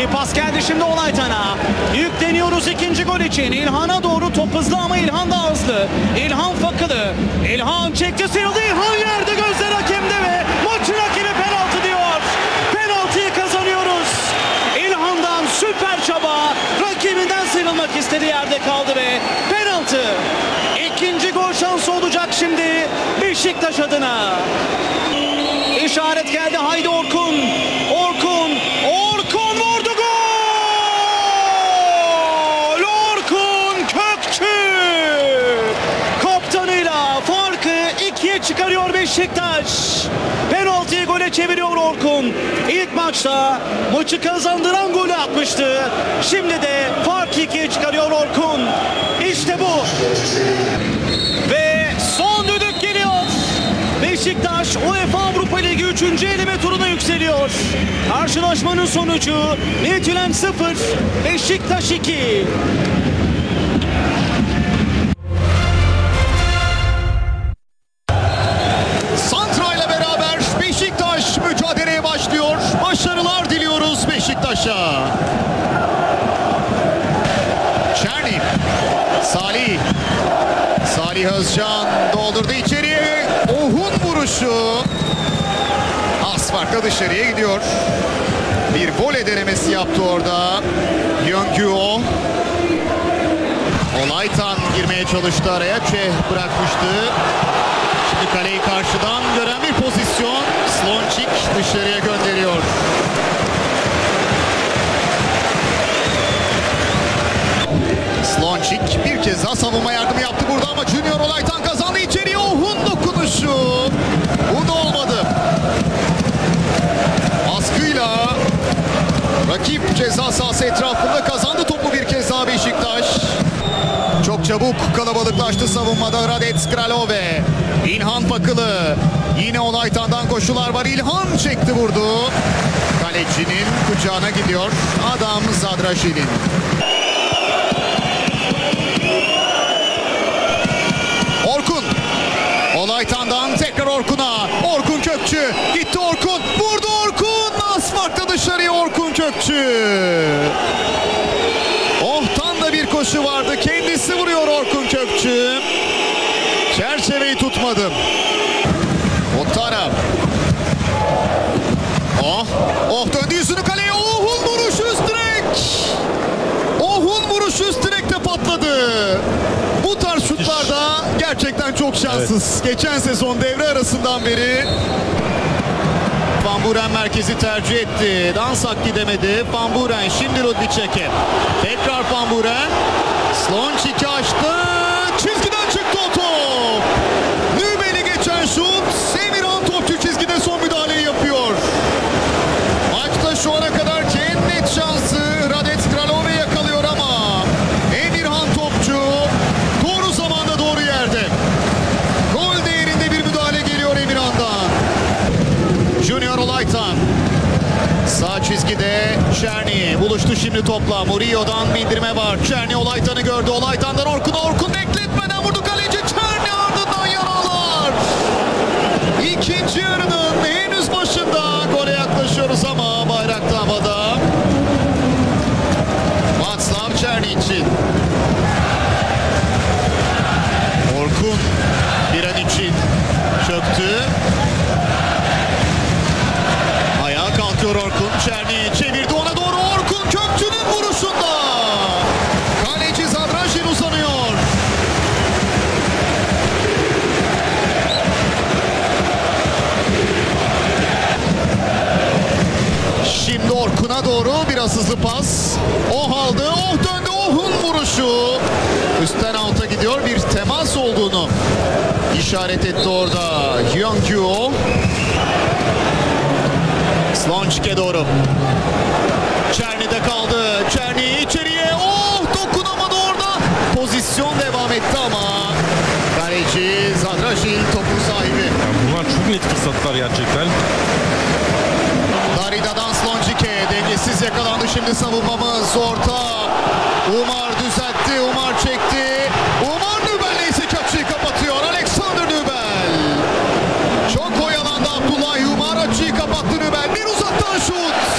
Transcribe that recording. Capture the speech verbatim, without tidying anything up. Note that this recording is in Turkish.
pas geldi şimdi Olaytan'a. Yükleniyoruz ikinci gol için. İlhan'a doğru top hızlı ama İlhan da hızlı. İlhan Fakılı. İlhan çekti, sıyrıldı. İlhan yerde, gözler hakemde ve maçın hakemi penaltı diyor. Penaltıyı kazanıyoruz. İlhan'dan süper çaba. Rakibinden sıyrılmak istedi, yerde kaldı ve penaltı. İkinci gol şansı olacak şimdi Beşiktaş adına. İşaret geldi, haydi Orkun. Orkun. Orkun vurdu, gol! Orkun Kökçü. Kaptanıyla farkı ikiye çıkarıyor Beşiktaş. Penaltıyı gole çeviriyor Orkun. İlk maçta maçı kazandıran golü atmıştı. Şimdi de farkı ikiye çıkarıyor Orkun. İşte bu. Ve son düdük geliyor. Beşiktaş UEFA Avrupa Ligi üçüncü eleme turuna yükseliyor. Karşılaşmanın sonucu Midtjylland sıfır, Beşiktaş iki. Santra ile beraber Beşiktaş mücadeleye başlıyor. Başarılar diliyoruz Beşiktaş'a. Çerni, Salih, Salih Özcan doldurdu içeriye. Ohun vuruşu. Az farkla dışarıya gidiyor. Bir voley denemesi yaptı orada. Yöngüo. Olaytan girmeye çalıştı araya. Çeh bırakmıştı. Şimdi kaleyi karşıdan gören bir pozisyon. Slončík dışarıya gönderiyor. Slončík bir kez daha savunma yardımı yaptı burada ama Junior Olaytan kazandı içeriye. Ohun dokunuşu. Bu da olmadı. Baskıyla rakip ceza sahası etrafında kazandı topu bir kez daha Beşiktaş. Çok çabuk kalabalıklaştı savunmada Radec Kralove. İlhan Fakılı. Yine Olaytan'dan koşular var. İlhan çekti, vurdu. Kalecinin kucağına gidiyor. Adam Zadraşil'in. Orkun. Olaytan'dan tekrar Orkun'a. Orkun Kökçü. Gitti Orkun. Vurdu Orkun. Asfaltta dışarıya Orkun Kökçü. Ohtan da bir koşu vardı. Kendisi vuruyor Orkun Kökçü. Çerçeveyi tutmadı. Otara. Oh. Oh döndü yüzünü kaleye. Ohun vuruşu üst direk. Ohun vuruşu üst direkte patladı. Bu tarz şutlarda gerçekten çok şanssız. Evet. Geçen sezon devre arasından beri Van Buren merkezi tercih etti. Dansak gidemedi. Van Buren şimdi Rudicek'e. Tekrar Van Buren. Slončík'i açtı. Çizgiden çıktı o top. Nübel'i geçen şut. Emirhan topçu çizgide son müdahaleyi yapıyor. Maçta şu ana kadar en net şansı Radec Kralove yakalıyor ama Emirhan topçu doğru zamanda doğru yerde. Gol değerinde bir müdahale geliyor Emirhan'dan. Junior Olaytan. Sağ çizgide Çerni buluştu şimdi topla. Murillo'dan bindirme var. Çerni Olaytan'ı gördü. Olaytan'dan Orkun'a. Orkun bekletmeden vurdu kaleci. Çerni ardından yaralar. İkinci yarının henüz başında gole yaklaşıyoruz ama bayrak da havada. Václav Černý için. Orkun bir an için çöktü. Ayağa kalkıyor Orkun. Černý çevirdi ona doğru. Orkun Kökçü'nün vuruşunda. Kaleci Zadražin uzanıyor. Şimdi Orkun'a doğru biraz hızlı pas. Oh aldı. Oh döndü. Oh'un vuruşu. Üstten alta gidiyor. Bir temas olduğunu işaret etti orada Yöngüo. Slončík'e doğru. Černy'de kaldı. Černy içeriye. Oh dokunamadı orada. Pozisyon devam etti ama kaleci Zadražin topun sahibi. Yani bunlar çok net fırsatlar gerçekten. Darida'dan Slončík'e dengesiz yakalandı şimdi savunmamız. Orta